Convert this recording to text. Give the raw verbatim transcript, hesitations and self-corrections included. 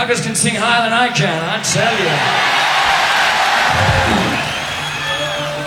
motherfuckers can sing higher than I can, I tell you.